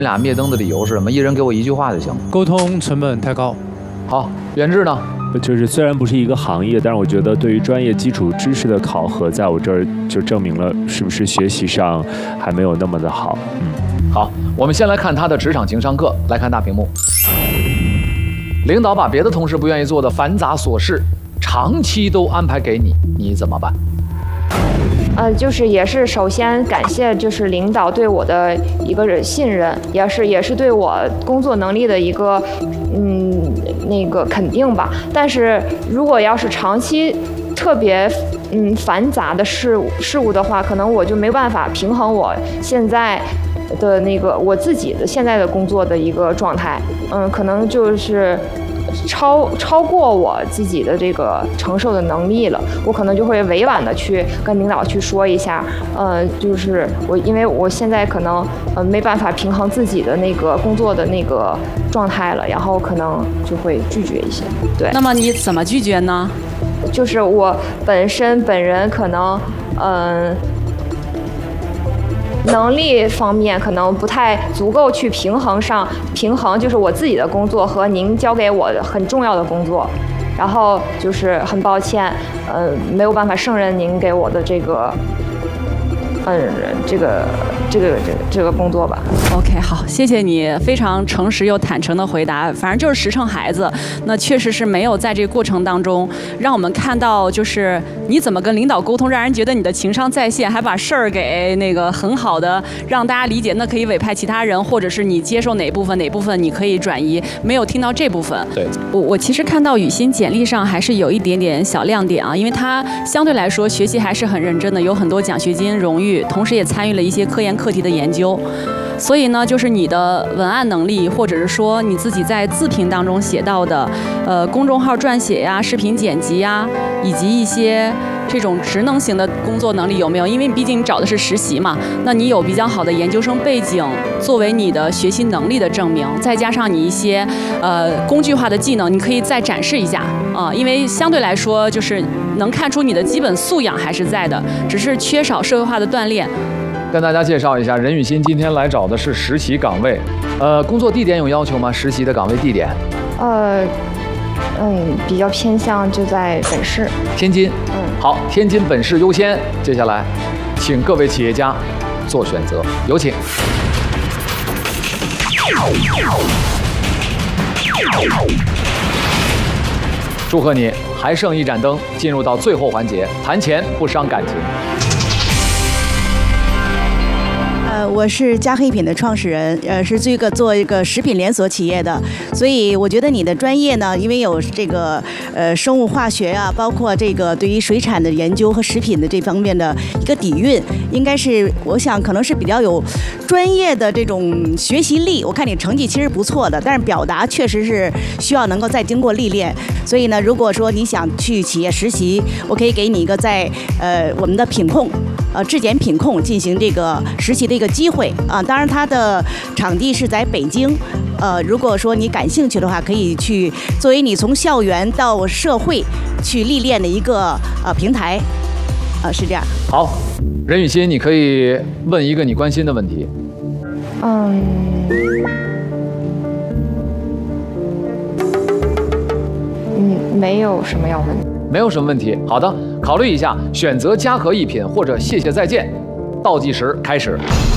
俩灭灯的理由是什么？一人给我一句话就行。 沟通成本太高。 好，袁志呢？ 就是虽然不是一个行业，但是我觉得对于专业基础知识的考核，在我这儿就证明了是不是学习上还没有那么的好。 好，我们先来看他的职场情商课，来看大屏幕。领导把别的同事不愿意做的繁杂琐事，长期都安排给你，你怎么办？ 就是也是首先感谢就是领导对我的一个信任，也是对我工作能力的一个那个肯定吧。但是如果要是长期特别繁杂的事物的话，可能我就没办法平衡我现在的那个我自己的现在的工作的一个状态，可能就是超过我自己的这个承受的能力了，我可能就会委婉的去跟领导去说一下，就是因为我现在可能没办法平衡自己的那个工作的那个状态了，然后可能就会拒绝一些。对。 那么你怎么拒绝呢？ 就是我本人可能能力方面可能不太足够去平衡就是我自己的工作和您交给我的很重要的工作，然后就是很抱歉，没有办法胜任您给我的这个这个工作吧。 OK， 好，谢谢你非常诚实又坦诚的回答。反正就是实诚孩子，那确实是没有在这个过程当中让我们看到，就是你怎么跟领导沟通，让人觉得你的情商在线，还把事儿给那个很好的让大家理解，那可以委派其他人，或者是你接受哪部分你可以转移，没有听到这部分。 对， 我其实看到雨欣简历上还是有一点点小亮点啊，因为他相对来说学习还是很认真的，有很多奖学金荣誉，同时也参与了一些科研课题的研究。所以呢，就是你的文案能力，或者是说你自己在自评当中写到的，公众号撰写呀、视频剪辑呀，以及一些这种职能型的工作能力有没有？因为毕竟你找的是实习嘛，那你有比较好的研究生背景作为你的学习能力的证明，再加上你一些工具化的技能，你可以再展示一下啊，因为相对来说就是能看出你的基本素养还是在的，只是缺少社会化的锻炼。 跟大家介绍一下，任雨欣今天来找的是实习岗位，工作地点有要求吗？实习的岗位地点？ 比较偏向就在本市。 天津。好，天津本市优先。接下来，请各位企业家做选择，有请。祝贺你，还剩一盏灯，进入到最后环节，谈钱不伤感情。 我是佳黑品的创始人，是做一个食品连锁企业的，所以我觉得你的专业呢，因为有这个生物化学啊，包括这个对于水产的研究和食品的这方面的一个底蕴，应该是我想可能是比较有专业的这种学习力。我看你成绩其实不错的，但是表达确实是需要能够再经过历练。所以呢，如果说你想去企业实习，我可以给你一个在我们的品控。质检品控进行这个实习的一个机会啊，当然它的场地是在北京，如果说你感兴趣的话，可以去作为你从校园到社会去历练的一个平台，是这样。 好，任雨欣，你可以问一个你关心的问题。 没有什么要问的。 没有什么问题。好的，考虑一下，选择嘉禾一品或者谢谢再见。倒计时开始。